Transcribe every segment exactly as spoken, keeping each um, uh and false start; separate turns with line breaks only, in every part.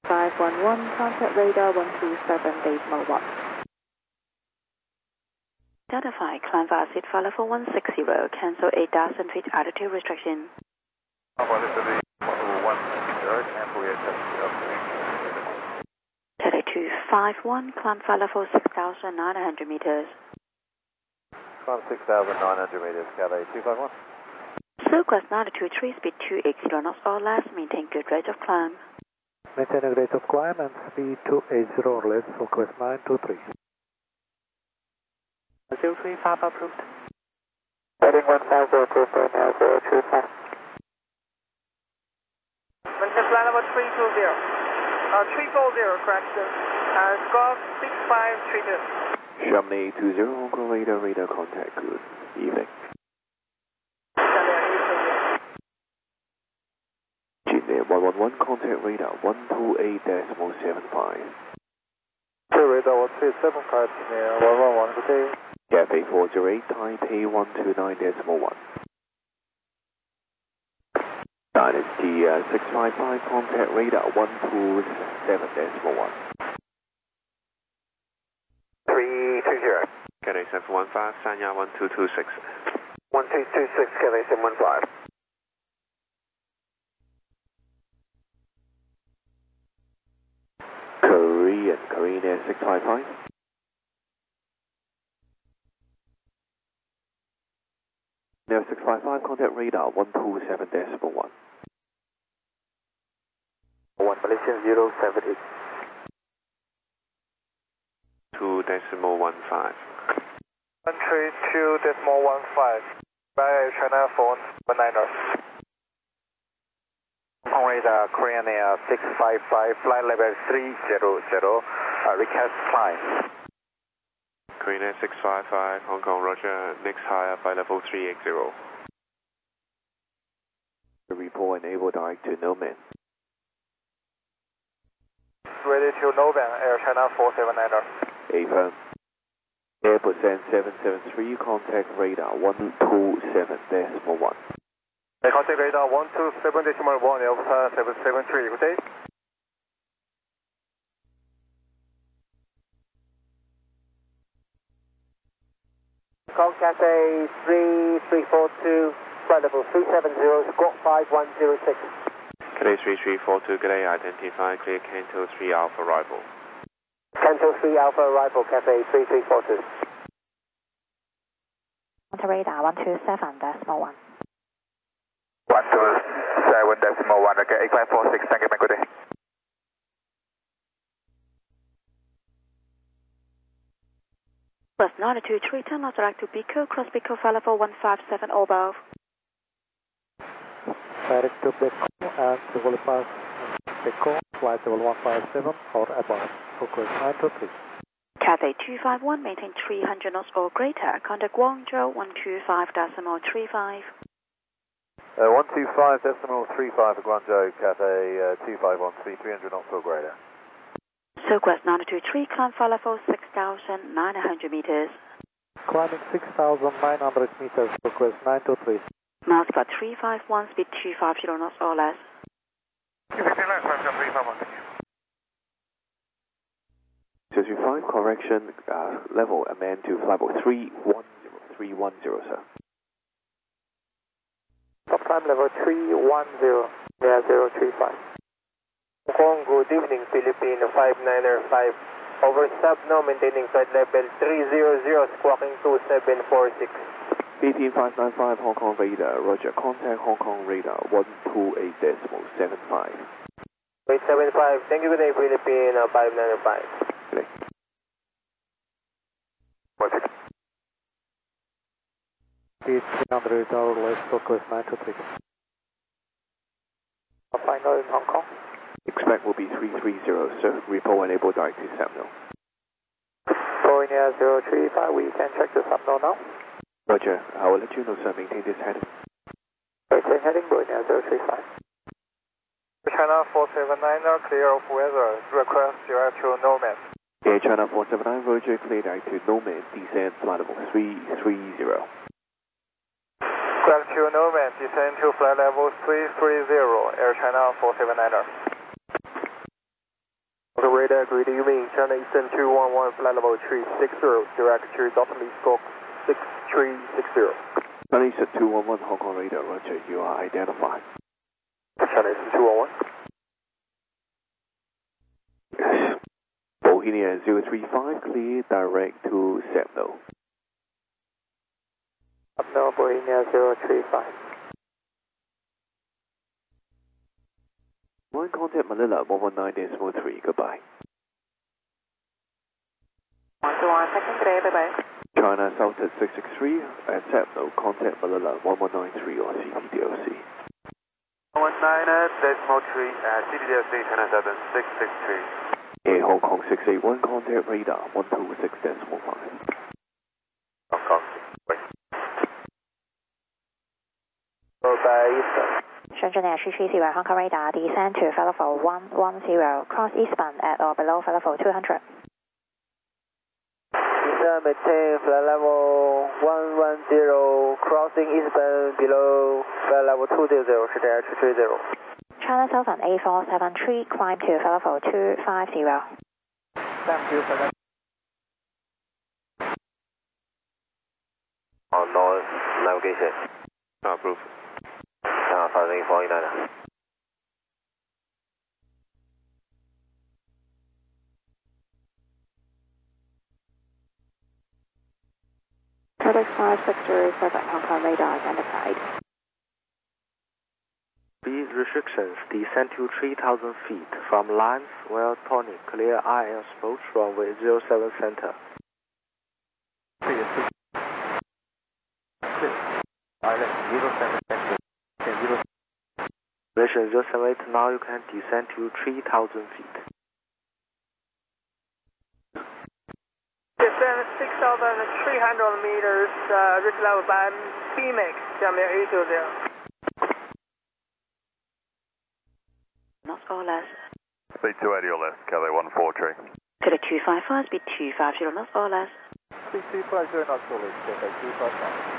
five one one, contact radar one two seven, decimal one. Delta five, climb via seat file level one six zero, cancel eight thousand feet altitude restriction. Delta two five one, climb file level six thousand nine hundred meters.
Climb six thousand nine hundred meters, Cathay two five one.
Southwest nine two three, speed two eighty knots or less, maintain good rate of climb.
Maintain a rate of climb and speed two eighty or less, Southwest nine two three.
zero three five approved.
Heading one five zero two four, now zero three five.
Maintain flight level three two zero. Uh, three four zero, correct. Uh, squawk six five three two.
Chamonix two zero, Hong Kong radar, radar contact, good evening. Jin one one one, contact radar one two eight decimal seven five.
Radar one three seven, correct, one one one, good day.
Cathay four zero eight, Taipei one two nine decimal one. Dynasty uh, six five five, contact radar one two seven decimal one.
three two zero.
Cathay seven one five, Sanya one two two six.
one two two six, Cathay seven one five.
Korean, Korean Air six five five. Air six five five, contact radar one two seven decimal one.
one Malaysian zero seven eight.
two decimal one five.
one three two decimal one five. By China phone one niner. Hong Kong radar, Korean Air six five five, flight level three zero zero, uh, request climb.
Korean Air six five five, Hong Kong, roger, next higher by level three eighty.
Report enable direct to Noman.
Ready to Novan, Air China four seven niner.
Affirm. Airport Send seven seven three, contact radar one two seven decimal one.
Contact radar one two seven decimal one, Alpha seven seven three, good day.
Call Cathay three three four two, flight level three seven zero, squawk five one zero six.
Cathay three three four two, good day, identify clear Canto three Alpha arrival.
Canto three Alpha arrival, Cathay three three four two.
Contact radar one two seven decimal one.
one two seven decimal one, okay, eight five four six, thank you, good day.
Plus nine two three, turn left direct to Pico, cross Pico, file level one five seven or above.
Direct to Pico and civil pass Pico, flight level one five seven or above, Southwest nine two three.
Cathay two five one, maintain three hundred knots or greater, contact Guangzhou one two five decimal three five.
Uh, one two five decimal three five for Guangzhou, Cathay uh, two five one, speed three hundred knots or greater.
Southwest nine two three, climb file level six thousand nine hundred meters.
Climbing six thousand nine hundred meters, Southwest nine two three.
Miles got three five one, speed two five zero knots or less.
two two five, correction, uh, level amend to flight level three one zero, three one zero, sir.
Top climb level three one zero, yeah, zero three five. Hong Kong, good evening, Philippine five niner five. Over sub now, maintaining flight level three zero zero, squawking two seven four six.
B T five nine five, Hong Kong radar, roger, contact Hong Kong radar one two eight decimal seven five.
eight seven five, thank you, good day, Philippine uh, five niner five.
Good day.
Speed three hundred or less, Southwest nine two three.
Final in Hong Kong.
Expect will be three three zero, sir. Report enable direct to Samno.
Going near zero three five, we can check the subno now.
Roger, I will let you know, sir. Maintain this heading.
Maintain heading, going near zero three five.
China four seven niner, clear of weather, request direct to Noman.
Air China four seven nine, roger, clear direct to Noman, descend flight level three three zero.
Direct to Noman, descend to flight level three three zero, Air China four seven niner.
radar, grid Yuming, China Eastern two one one, flight level three six zero, direct to Dalton Scope six three six zero.
China Eastern two one one, Hong Kong radar, roger, you are identified.
China Eastern two one one.
Yes. Bohemia zero three five, clear direct to Semno.
Semno, Bohemia zero three five.
Line contact Manila one one nine decimal three, goodbye.
one two one, second today, bye bye.
China Southern six six three, at Semno, contact Manila one one nine three on C P D O C.
one one nine decimal three, uh, C P D O C, China Southern six six three.
Air Hong Kong six eight one, contact radar one two six decimal five.
Hong Kong, wait.
Goodbye, Eastern.
Shenzhen Air three three zero, Hong Kong radar, descend to flight level one one zero, cross eastbound at or below flight level two hundred.
Descend, maintain flight level one one zero, crossing eastbound below flight level two zero zero, Shenzhen Air three three zero.
China Southern A four seven three, climb to flight level two five zero.
Thank you for that.
On north navigation. Approved. Uh, five eight four nine.
Quebec five six zero seven, Hong Kong radar identified.
Speed restrictions, descend to three thousand feet from lines while turning, clear I L approach runway zero seven center. Island zero seven center. Mission zero seven eight, now you can descend to three thousand feet.
Descend six thousand three hundred meters, uh, ridge level by B M A X, Jamir eight two zero.
Not or less.
Speed two eighty or less, Cathay one four three.
Quebec two five five, speed two five zero, not or less.
Speed two five zero knots or less, Quebec two five five.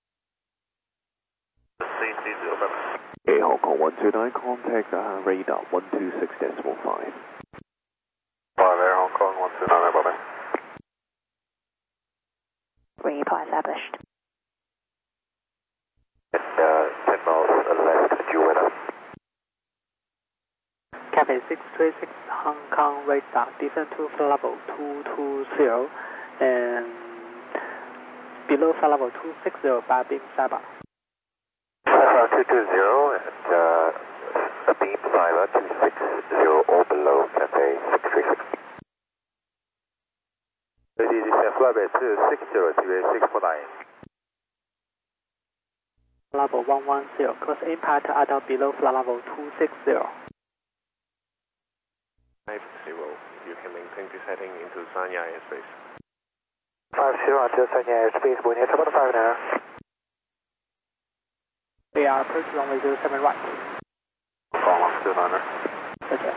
C C zero seven.
Air Hong Kong one two nine, contact uh, radar one two six decimal five.
five Air Hong Kong one two nine, bye bye.
Report established.
And uh, ten miles left, due weather.
Cathay six three six, Hong Kong radar, descend to flight level two two zero and below flight level two six zero by beam cyber.
Uh, two two zero and uh, a beam cyber two six zero or below, Cathay six three six. Ladies and flight two six zero, T V A six four nine.
Level one one zero, close impact at or below flight level two six zero.
five zero, you can maintain descending into Sanya airspace.
five zero until Sanya airspace, we need about five now.
We are approaching runway zero seven right.
Hong Kong one two nine.
Roger.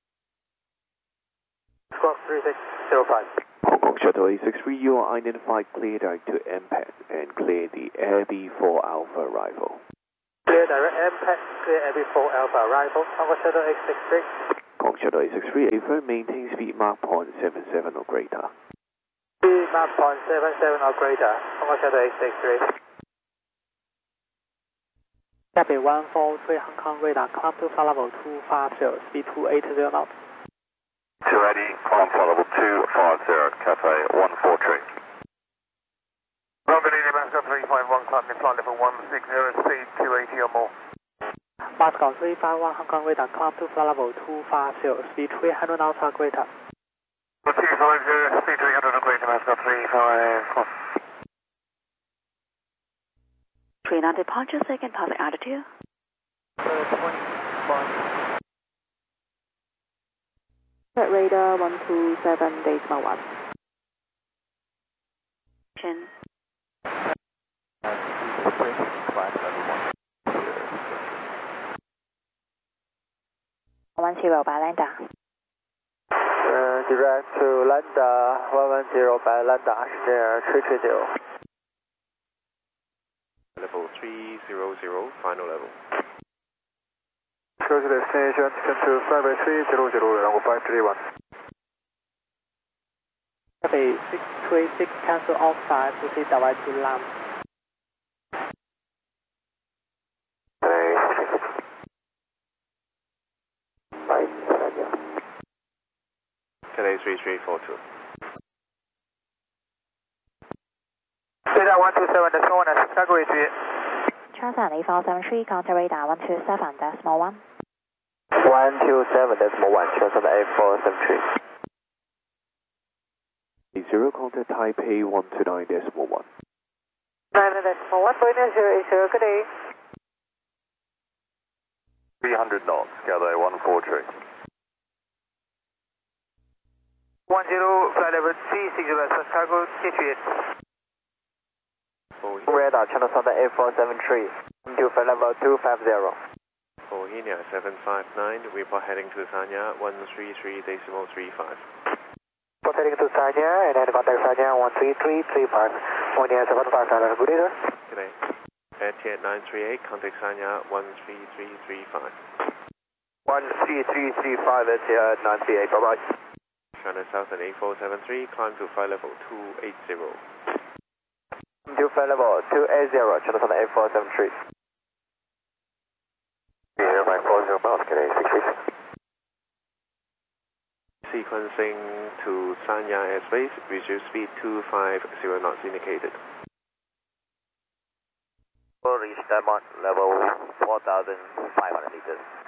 Squawk three six zero five.
Hong Kong Shuttle eight six three, you are identified, clear direct to M P A D and clear the Air B four Alpha arrival.
Clear direct M P A D, clear Air B four Alpha arrival. Hong Kong Shuttle eight six three.
Hong Kong Shuttle eight six three, affirm maintain speed mark point seven seven or greater.
Speed mark point seven seven or greater. Hong Kong Shuttle eight six three.
Cathay one four three, Hong Kong radar, climb to flight level two five zero, speed two eight zero knots.
two eighty, climb flight level two five zero, Cathay one four three. London India Moscow three five one, climbing flight level one six zero, speed two eighty or more.
Moscow three five one, Hong Kong radar, climb to flight level two five zero, speed three hundred knots or greater.
two five zero, speed three hundred or greater, Moscow three five one.
three nine departure, second passing altitude. Red radar one two seven decimal one. Chin. one zero by Lambda.
Uh, direct to Lambda one one zero by Lambda, Shenzhen three three zero.
Level three zero zero, final level.
Go to destination, descend to flight three zero zero, runway five three one.
Taipei six two eight six, cancel all five, proceed direct to Lam.
Cathay three three four two.
Radar one two seven decimal one, Chicago A three.
Transat eight four seven three, contact radar one two seven decimal one.
one two seven decimal one, Transat eight four seven three.
Zero, contact Taipei one two nine decimal one.
nine decimal one, point zero eight zero, good day.
three hundred knots, Cathay one four three.
one zero, flight level three six zero, Chicago K three eight.
Radar, channel Southern eight four seven three, to flight level two five zero.
Bohemia seven five nine, report heading to Sanya one three three decimal three five.
Report heading to Sanya, and then contact Sanya one three three three five. Bohemia seven five nine, good day, sir.
Good day. Air nine three eight, contact Sanya one three three three five.
one three three three five, Air nine three eight, bye-bye.
China Southern eight four seven three, climb to flight level two eight zero.
To flight level two eight zero, channel Southern eight four seven three.
zero nine four zero miles, Cathay six three six.
Sequencing to Sanya airspace, visual speed two five zero knots indicated.
We'll reach Denmark level four thousand five hundred meters.